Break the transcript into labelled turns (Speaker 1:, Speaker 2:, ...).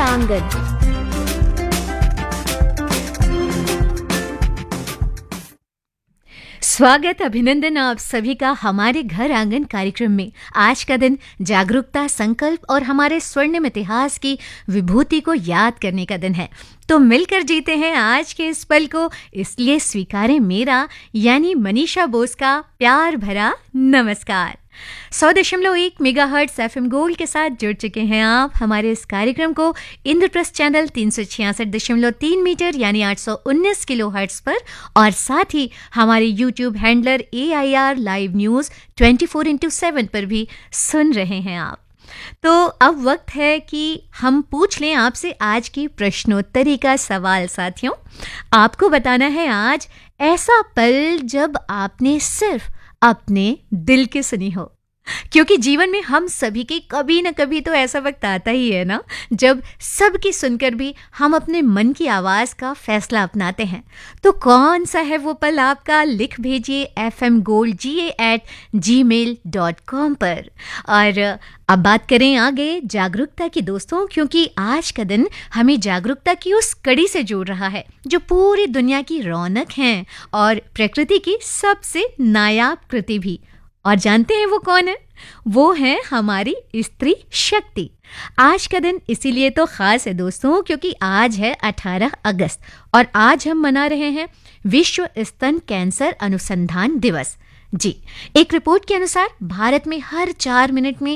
Speaker 1: आंगन। स्वागत, अभिनंदन आप सभी का हमारे घर आंगन कार्यक्रम में। आज का दिन जागरूकता, संकल्प और हमारे स्वर्णिम इतिहास की विभूति को याद करने का दिन है। तो मिलकर जीते हैं आज के इस पल को, इसलिए स्वीकारें मेरा यानी मनीषा बोस का प्यार भरा नमस्कार। 100.1 मेगाहर्ट्ज एफएम गोल्ड के साथ जुड़ चुके हैं आप हमारे इस कार्यक्रम को इंद्रप्रस्थ चैनल 366.3 मीटर यानी 819 किलोहर्ट्ज पर, और साथ ही हमारे YouTube handler AIR live news 24/7 पर भी सुन रहे हैं आप। तो अब वक्त है कि हम पूछ लें आपसे आज की प्रश्नोत्तरी का सवाल। साथियों, आपको बताना है आज ऐसा पल जब आपने सिर्फ अपने दिल की सुनी हो, क्योंकि जीवन में हम सभी के कभी न कभी तो ऐसा वक्त आता ही है ना, जब सबकी सुनकर भी हम अपने मन की आवाज का फैसला अपनाते हैं। तो कौन सा है वो पल आपका? लिख भेजिए fmgoldga@gmail.com पर। और अब बात करें आगे जागरूकता की दोस्तों, क्योंकि आज का दिन हमें जागरूकता की उस कड़ी से जोड़ रहा है जो पूरी दुनिया की रौनक है और प्रकृति की सबसे नायाब कृति भी। और जानते हैं वो कौन है? वो है हमारी स्त्री शक्ति। आज का दिन इसीलिए तो खास है दोस्तों, क्योंकि आज है 18 अगस्त और आज हम मना रहे हैं विश्व स्तन कैंसर अनुसंधान दिवस। जी, एक रिपोर्ट के अनुसार भारत में हर 4 मिनट में